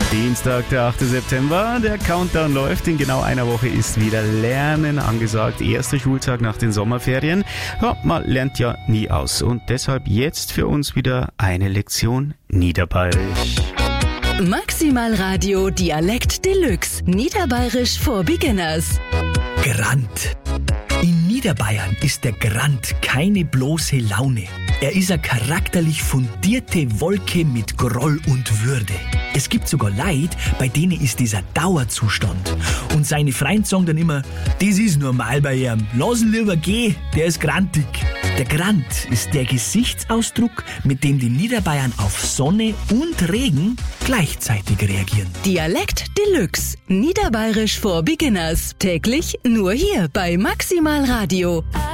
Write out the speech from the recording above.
Dienstag, der 8. September. Der Countdown läuft. In genau einer Woche ist wieder Lernen angesagt. Erster Schultag nach den Sommerferien. Ja, man lernt ja nie aus. Und deshalb jetzt für uns wieder eine Lektion Niederbayerisch. Maximal Radio Dialekt Deluxe. Niederbayerisch for Beginners. Grant. In Niederbayern ist der Grant keine bloße Laune. Er ist eine charakterlich fundierte Wolke mit Groll und Würde. Es gibt sogar Leute, bei denen ist dieser Dauerzustand. Und seine Freunde sagen dann immer, das ist normal bei ihm. Lass ihn lieber gehen, der ist grantig. Der Grant ist der Gesichtsausdruck, mit dem die Niederbayern auf Sonne und Regen gleichzeitig reagieren. Dialekt Deluxe. Niederbayerisch for Beginners. Täglich nur hier bei Maximal Radio.